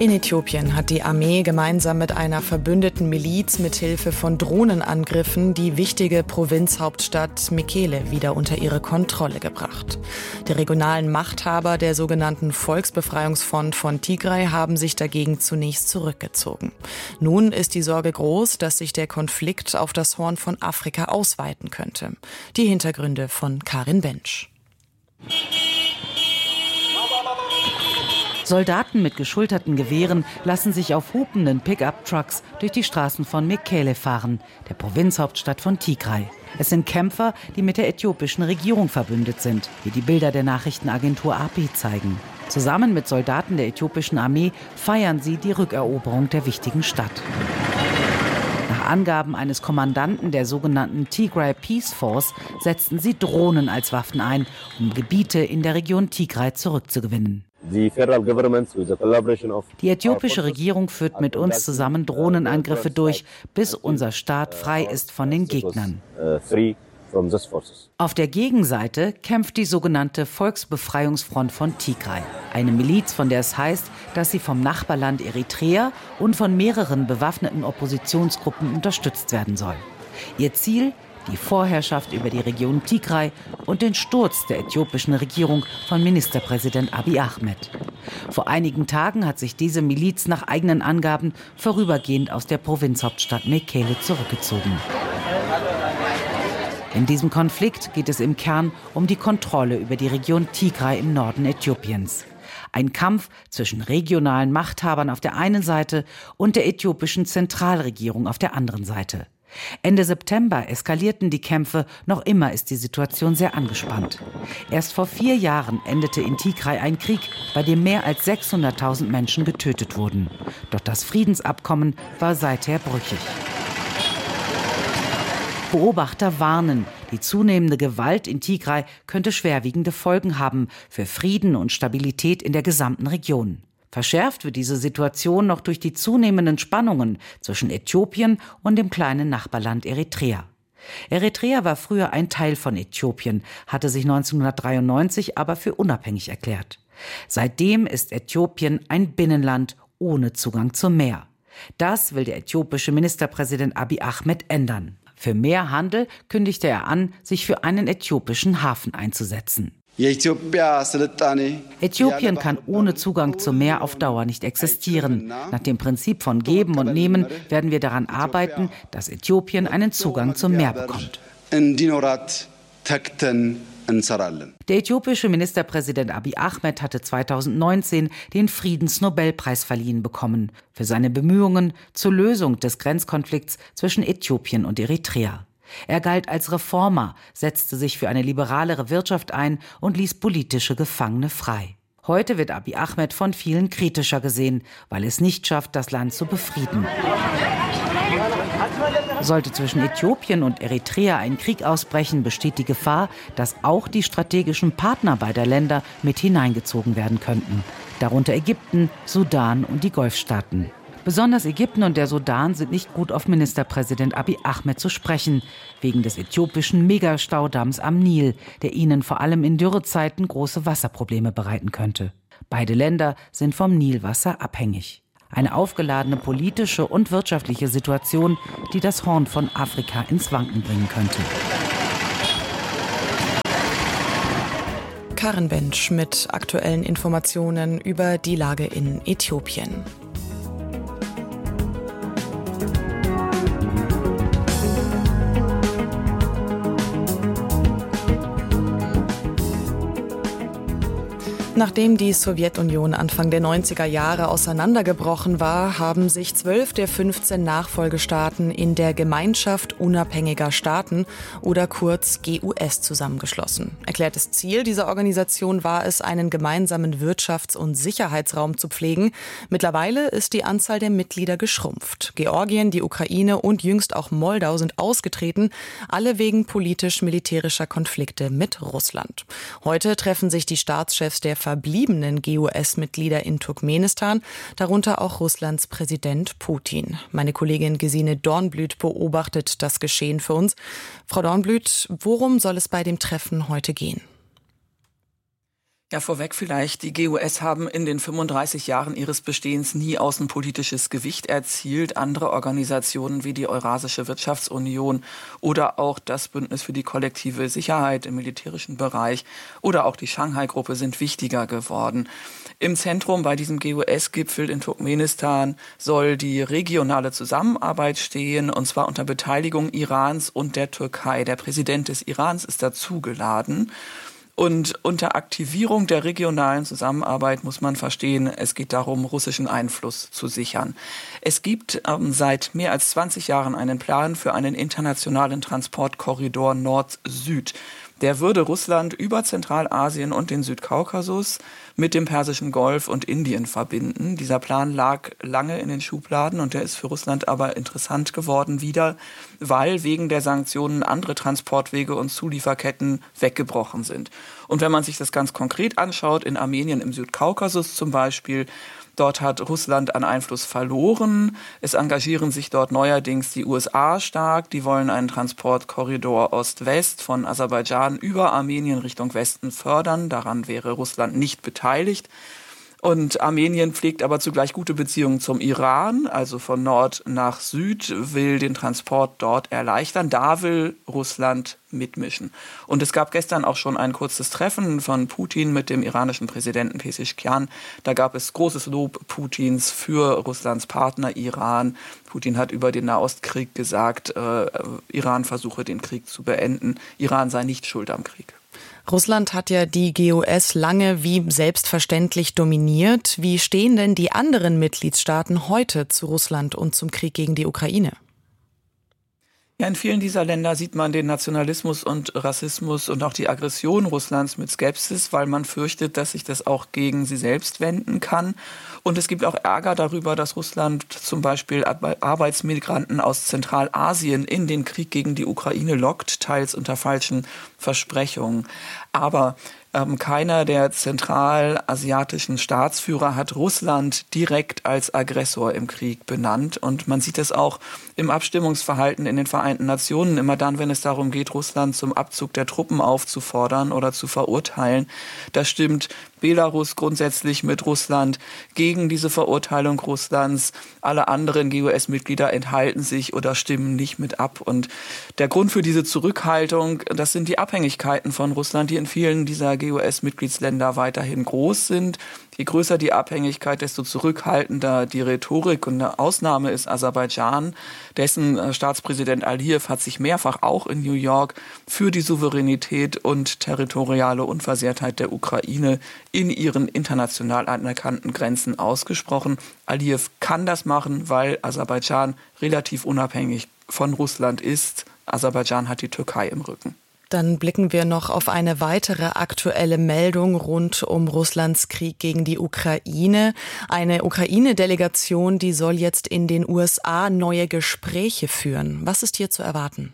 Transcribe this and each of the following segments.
In Äthiopien hat die Armee gemeinsam mit einer verbündeten Miliz mithilfe von Drohnenangriffen die wichtige Provinzhauptstadt Mekele wieder unter ihre Kontrolle gebracht. Die regionalen Machthaber der sogenannten Volksbefreiungsfront von Tigray haben sich dagegen zunächst zurückgezogen. Nun ist die Sorge groß, dass sich der Konflikt auf das Horn von Afrika ausweiten könnte. Die Hintergründe von Karin Bensch. Soldaten mit geschulterten Gewehren lassen sich auf hupenden Pickup-Trucks durch die Straßen von Mekele fahren, der Provinzhauptstadt von Tigray. Es sind Kämpfer, die mit der äthiopischen Regierung verbündet sind, wie die Bilder der Nachrichtenagentur AP zeigen. Zusammen mit Soldaten der äthiopischen Armee feiern sie die Rückeroberung der wichtigen Stadt. Nach Angaben eines Kommandanten der sogenannten Tigray Peace Force setzten sie Drohnen als Waffen ein, um Gebiete in der Region Tigray zurückzugewinnen. Die äthiopische Regierung führt mit uns zusammen Drohnenangriffe durch, bis unser Staat frei ist von den Gegnern. Auf der Gegenseite kämpft die sogenannte Volksbefreiungsfront von Tigray, eine Miliz, von der es heißt, dass sie vom Nachbarland Eritrea und von mehreren bewaffneten Oppositionsgruppen unterstützt werden soll. Ihr Ziel: die Vorherrschaft über die Region Tigray und den Sturz der äthiopischen Regierung von Ministerpräsident Abiy Ahmed. Vor einigen Tagen hat sich diese Miliz nach eigenen Angaben vorübergehend aus der Provinzhauptstadt Mekele zurückgezogen. In diesem Konflikt geht es im Kern um die Kontrolle über die Region Tigray im Norden Äthiopiens. Ein Kampf zwischen regionalen Machthabern auf der einen Seite und der äthiopischen Zentralregierung auf der anderen Seite. Ende September eskalierten die Kämpfe, noch immer ist die Situation sehr angespannt. Erst vor 4 Jahren endete in Tigray ein Krieg, bei dem mehr als 600.000 Menschen getötet wurden. Doch das Friedensabkommen war seither brüchig. Beobachter warnen, die zunehmende Gewalt in Tigray könnte schwerwiegende Folgen haben für Frieden und Stabilität in der gesamten Region. Verschärft wird diese Situation noch durch die zunehmenden Spannungen zwischen Äthiopien und dem kleinen Nachbarland Eritrea. Eritrea war früher ein Teil von Äthiopien, hatte sich 1993 aber für unabhängig erklärt. Seitdem ist Äthiopien ein Binnenland ohne Zugang zum Meer. Das will der äthiopische Ministerpräsident Abiy Ahmed ändern. Für mehr Handel kündigte er an, sich für einen äthiopischen Hafen einzusetzen. Äthiopien kann ohne Zugang zum Meer auf Dauer nicht existieren. Nach dem Prinzip von Geben und Nehmen werden wir daran arbeiten, dass Äthiopien einen Zugang zum Meer bekommt. Der äthiopische Ministerpräsident Abiy Ahmed hatte 2019 den Friedensnobelpreis verliehen bekommen für seine Bemühungen zur Lösung des Grenzkonflikts zwischen Äthiopien und Eritrea. Er galt als Reformer, setzte sich für eine liberalere Wirtschaft ein und ließ politische Gefangene frei. Heute wird Abiy Ahmed von vielen kritischer gesehen, weil es nicht schafft, das Land zu befrieden. Sollte zwischen Äthiopien und Eritrea ein Krieg ausbrechen, besteht die Gefahr, dass auch die strategischen Partner beider Länder mit hineingezogen werden könnten. Darunter Ägypten, Sudan und die Golfstaaten. Besonders Ägypten und der Sudan sind nicht gut auf Ministerpräsident Abiy Ahmed zu sprechen, wegen des äthiopischen Megastaudamms am Nil, der ihnen vor allem in Dürrezeiten große Wasserprobleme bereiten könnte. Beide Länder sind vom Nilwasser abhängig. Eine aufgeladene politische und wirtschaftliche Situation, die das Horn von Afrika ins Wanken bringen könnte. Karin Bensch mit aktuellen Informationen über die Lage in Äthiopien. Nachdem die Sowjetunion Anfang der 90er Jahre auseinandergebrochen war, haben sich 12 der 15 Nachfolgestaaten in der Gemeinschaft unabhängiger Staaten oder kurz GUS zusammengeschlossen. Erklärtes Ziel dieser Organisation war es, einen gemeinsamen Wirtschafts- und Sicherheitsraum zu pflegen. Mittlerweile ist die Anzahl der Mitglieder geschrumpft. Georgien, die Ukraine und jüngst auch Moldau sind ausgetreten, alle wegen politisch-militärischer Konflikte mit Russland. Heute treffen sich die Staatschefs der verbliebenen GUS-Mitglieder in Turkmenistan, darunter auch Russlands Präsident Putin. Meine Kollegin Gesine Dornblüt beobachtet das Geschehen für uns. Frau Dornblüt, worum soll es bei dem Treffen heute gehen? Ja, vorweg vielleicht, die GUS haben in den 35 Jahren ihres Bestehens nie außenpolitisches Gewicht erzielt. Andere Organisationen wie die Eurasische Wirtschaftsunion oder auch das Bündnis für die kollektive Sicherheit im militärischen Bereich oder auch die Shanghai-Gruppe sind wichtiger geworden. Im Zentrum bei diesem GUS-Gipfel in Turkmenistan soll die regionale Zusammenarbeit stehen, und zwar unter Beteiligung Irans und der Türkei. Der Präsident des Irans ist dazu geladen. Und unter Aktivierung der regionalen Zusammenarbeit muss man verstehen, es geht darum, russischen Einfluss zu sichern. Es gibt seit mehr als 20 Jahren einen Plan für einen internationalen Transportkorridor Nord-Süd. Der würde Russland über Zentralasien und den Südkaukasus mit dem Persischen Golf und Indien verbinden. Dieser Plan lag lange in den Schubladen und der ist für Russland aber interessant geworden wieder, weil wegen der Sanktionen andere Transportwege und Zulieferketten weggebrochen sind. Und wenn man sich das ganz konkret anschaut, in Armenien im Südkaukasus zum Beispiel, dort hat Russland an Einfluss verloren. Es engagieren sich dort neuerdings die USA stark. Die wollen einen Transportkorridor Ost-West von Aserbaidschan über Armenien Richtung Westen fördern. Daran wäre Russland nicht beteiligt. Und Armenien pflegt aber zugleich gute Beziehungen zum Iran, also von Nord nach Süd, will den Transport dort erleichtern. Da will Russland mitmischen. Und es gab gestern auch schon ein kurzes Treffen von Putin mit dem iranischen Präsidenten Pezeshkian. Da gab es großes Lob Putins für Russlands Partner Iran. Putin hat über den Nahostkrieg gesagt, Iran versuche den Krieg zu beenden. Iran sei nicht schuld am Krieg. Russland hat ja die GUS lange wie selbstverständlich dominiert. Wie stehen denn die anderen Mitgliedstaaten heute zu Russland und zum Krieg gegen die Ukraine? Ja, in vielen dieser Länder sieht man den Nationalismus und Rassismus und auch die Aggression Russlands mit Skepsis, weil man fürchtet, dass sich das auch gegen sie selbst wenden kann. Und es gibt auch Ärger darüber, dass Russland zum Beispiel Arbeitsmigranten aus Zentralasien in den Krieg gegen die Ukraine lockt, teils unter falschen Versprechungen. Aber keiner der zentralasiatischen Staatsführer hat Russland direkt als Aggressor im Krieg benannt. Und man sieht es auch im Abstimmungsverhalten in den Vereinten Nationen. Immer dann, wenn es darum geht, Russland zum Abzug der Truppen aufzufordern oder zu verurteilen, da stimmt Belarus grundsätzlich mit Russland gegen diese Verurteilung Russlands. Alle anderen GUS-Mitglieder enthalten sich oder stimmen nicht mit ab. Und der Grund für diese Zurückhaltung, das sind die Abhängigkeiten von Russland, die in vielen dieser GUS-Mitgliedsländer weiterhin groß sind. Je größer die Abhängigkeit, desto zurückhaltender die Rhetorik. Und eine Ausnahme ist Aserbaidschan. Dessen Staatspräsident Aliyev hat sich mehrfach auch in New York für die Souveränität und territoriale Unversehrtheit der Ukraine in ihren international anerkannten Grenzen ausgesprochen. Aliyev kann das machen, weil Aserbaidschan relativ unabhängig von Russland ist. Aserbaidschan hat die Türkei im Rücken. Dann blicken wir noch auf eine weitere aktuelle Meldung rund um Russlands Krieg gegen die Ukraine. Eine Ukraine-Delegation, die soll jetzt in den USA neue Gespräche führen. Was ist hier zu erwarten?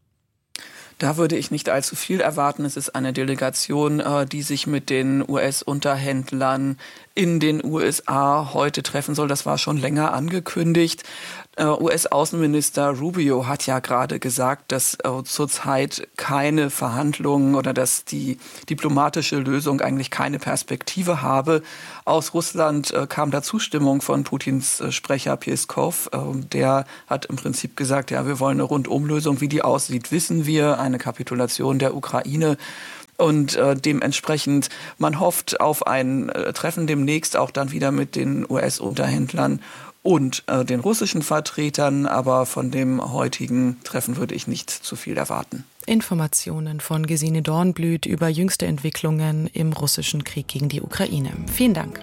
Da würde ich nicht allzu viel erwarten. Es ist eine Delegation, die sich mit den US-Unterhändlern in den USA heute treffen soll. Das war schon länger angekündigt. US-Außenminister Rubio hat ja gerade gesagt, dass zurzeit keine Verhandlungen oder dass die diplomatische Lösung eigentlich keine Perspektive habe. Aus Russland kam da Zustimmung von Putins Sprecher Peskov. Der hat im Prinzip gesagt, ja, wir wollen eine Rundumlösung. Wie die aussieht, wissen wir. Eine Kapitulation der Ukraine. Und dementsprechend, man hofft auf ein Treffen demnächst auch dann wieder mit den US-Unterhändlern und den russischen Vertretern. Aber von dem heutigen Treffen würde ich nicht zu viel erwarten. Informationen von Gesine Dornblüt über jüngste Entwicklungen im russischen Krieg gegen die Ukraine. Vielen Dank.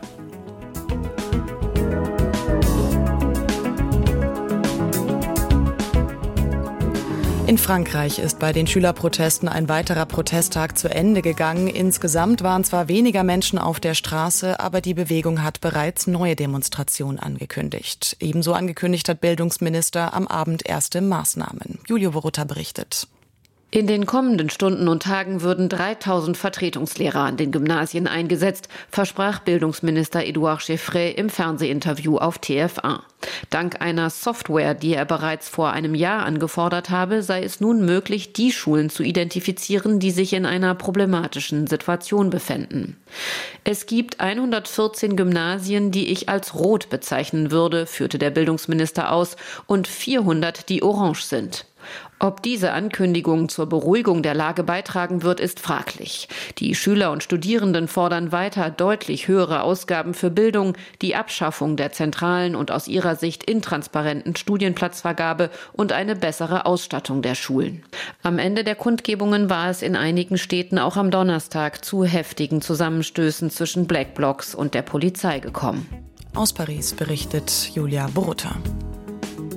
In Frankreich ist bei den Schülerprotesten ein weiterer Protesttag zu Ende gegangen. Insgesamt waren zwar weniger Menschen auf der Straße, aber die Bewegung hat bereits neue Demonstrationen angekündigt. Ebenso angekündigt hat Bildungsminister am Abend erste Maßnahmen. Julio Borutta berichtet. In den kommenden Stunden und Tagen würden 3000 Vertretungslehrer an den Gymnasien eingesetzt, versprach Bildungsminister Edouard Geoffroy im Fernsehinterview auf TF1. Dank einer Software, die er bereits vor einem Jahr angefordert habe, sei es nun möglich, die Schulen zu identifizieren, die sich in einer problematischen Situation befänden. Es gibt 114 Gymnasien, die ich als rot bezeichnen würde, führte der Bildungsminister aus, und 400, die orange sind. Ob diese Ankündigung zur Beruhigung der Lage beitragen wird, ist fraglich. Die Schüler und Studierenden fordern weiter deutlich höhere Ausgaben für Bildung, die Abschaffung der zentralen und aus ihrer Sicht intransparenten Studienplatzvergabe und eine bessere Ausstattung der Schulen. Am Ende der Kundgebungen war es in einigen Städten auch am Donnerstag zu heftigen Zusammenstößen zwischen Black Blocs und der Polizei gekommen. Aus Paris berichtet Julia Borutta.